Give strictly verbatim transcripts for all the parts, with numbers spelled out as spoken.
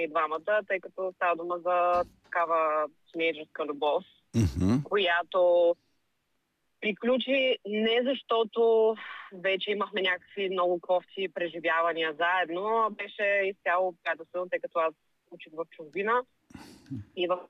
и двамата, тъй като става дума за такава тинейджърска любов, Mm-hmm. която приключи не защото вече имахме някакви много кофти преживявания заедно, а беше изцяло приятелствено, тъй като аз учих в чужбина и в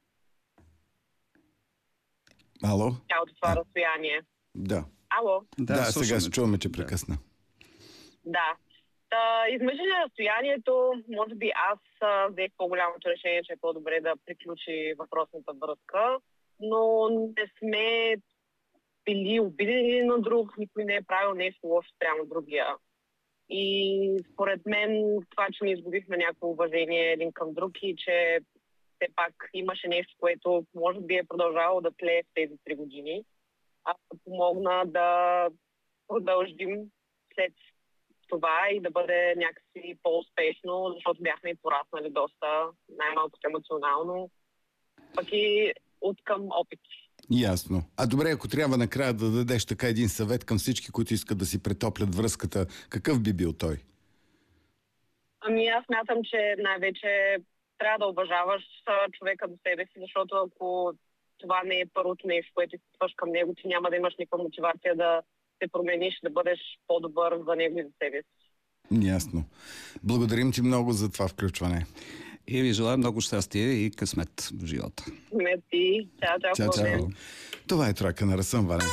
Ало? цялото това а. разстояние. Да. Ало? Да, да сега се чуваме, че прекъсна. Да. Та, измежду разстоянието, може би аз а, взех по-голямото решение, че е по-добре да приключи въпросната връзка, но не сме били обидени на друг, никой не е правил нещо лошо спрямо другия. И според мен това, че ни изгубихме някакво уважение един към друг и че все пак имаше нещо, което може би е продължавало да тлее в тези три години, а помогна да продължим след това и да бъде някакси по-успешно, защото бяхме и пораснали доста, най-малкото емоционално, пък и от към опит. Ясно. А добре, ако трябва накрая да дадеш така един съвет към всички, които искат да си претоплят връзката, какъв би бил той? Ами аз смятам, че най-вече трябва да уважаваш човека до себе си, защото ако това не е първото нещо, което изпитваш към него, ти няма да имаш никаква мотивация да се промениш, да бъдеш по-добър за него и за себе си. Ясно. Благодарим ти много за това включване. И ви желая много щастие и късмет в живота. Мерси. Чао, чао. Чао, чао. Това е тройка на Ръсън Вален.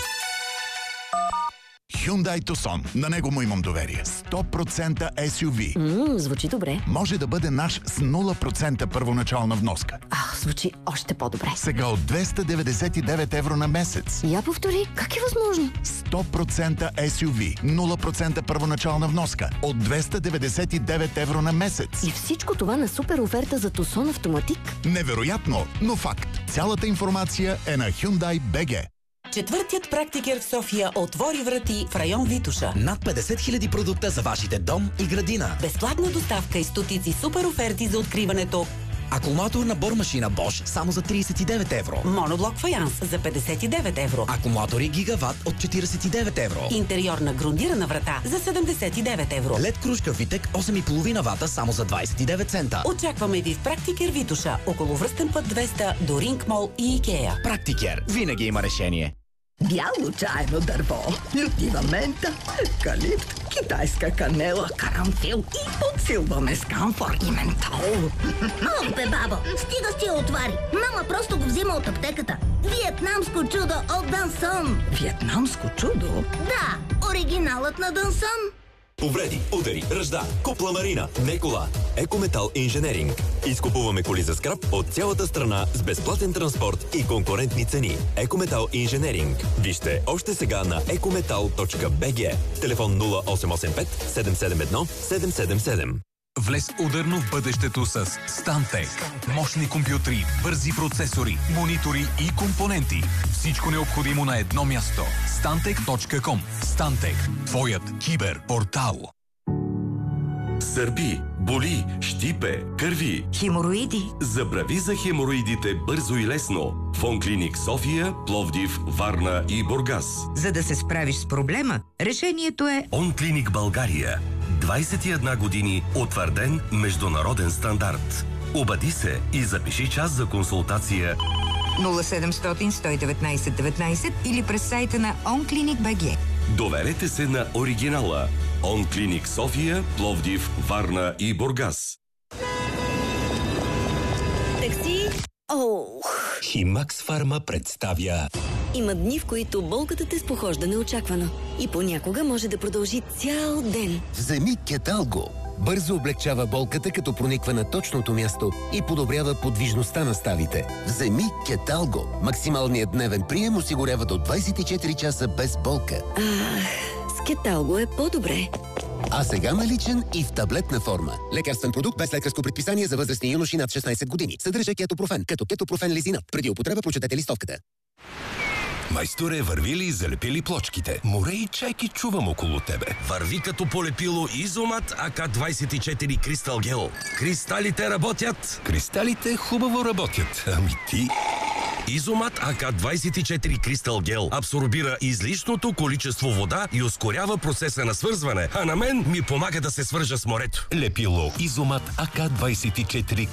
Hyundai Tucson. На него му имам доверие. сто процента ес ю ви. Ммм, звучи добре. Може да бъде наш с нула процента първоначална вноска. Ах, звучи още по-добре. Сега от двеста деветдесет и девет евро на месец. Я повтори, как е възможно? сто процента ес ю ви. нула процента първоначална вноска. От двеста деветдесет и девет евро на месец. И всичко това на супер оферта за Tucson Автоматик? Невероятно, но факт. Цялата информация е на Hyundai би джи. Четвъртият практикер в София отвори врати в район Витоша. Над петдесет хиляди продукта за вашите дом и градина. Безплатна доставка и стотици супер оферти за откриването. Акумулаторна бормашина Bosch само за тридесет и девет евро. Моноблок фаянс за петдесет и девет евро. Акумулатори Гигават от четиридесет и девет евро. Интериорна грундирана врата за седемдесет и девет евро. Лед кружка Витек осем и половина вата само за двадесет и девет цента. Очакваме ви в Практикер Витоша, около връстен път двеста до Ринг Мол и Икеа. Практикер винаги има решение. Бяло чайно дърво, лютива мента, калипт, китайска канела, карамфил и подсилваме с камфор и ментол. Ох бе, бабо, стига си я отвари. Мама просто го взима от аптеката. Виетнамско чудо от Дансон. Виетнамско чудо? Да, оригиналът на Дансон. Повреди, удари, ръжда, купла марина, не кола. Екометал Инженеринг. Изкупуваме коли за скрап от цялата страна с безплатен транспорт и конкурентни цени. Екометал Инженеринг. Вижте още сега на екометал точка би джи. Телефон нула осем осем пет седем седем едно седем седем седем. Влез ударно в бъдещето с Stantec. Мощни компютри, бързи процесори, монитори и компоненти. Всичко необходимо на едно място. Stantec точка ком. Stantec. Твоят киберпортал. Сърби, боли, щипе, кърви. Хемороиди. Забрави за хемороидите бързо и лесно. Фонклиник София, Пловдив, Варна и Бургас. За да се справиш с проблема, решението е Онклиник България. двадесет и една години утвърден международен стандарт. Обади се и запиши час за консултация нула седемстотин сто и деветнадесет деветнадесет или през сайта на онклиник точка би джи. Доверете се на оригинала. Онклиник София, Пловдив, Варна и Бургас. Такси! Ох! Химакс Фарма представя. Има дни, в които болката те спохожда неочаквано. И понякога може да продължи цял ден. Вземи Кеталго. Бързо облегчава болката, като прониква на точното място и подобрява подвижността на ставите. Вземи Кеталго. Максималният дневен прием осигурява до двадесет и четири часа без болка. Ах, с Кеталго е по-добре. А сега наличен и в таблетна форма. Лекарствен продукт без лекарско предписание за възрастни юноши над шестнадесет години. Съдържа кетопрофен, като кетопрофен лизинат. Преди употреба прочетете листовката. Майсторе, върви ли и залепи ли плочките? Море и чайки чувам около тебе. Върви като полепило Изомат А К двадесет и четири Кристал Гел. Кристалите работят. Кристалите хубаво работят. Ами ти... Изомат А К двадесет и четири Кристал Гел абсорбира излишното количество вода и ускорява процеса на свързване, а на мен ми помага да се свържа с морето. Лепило Изомат А К двадесет и четири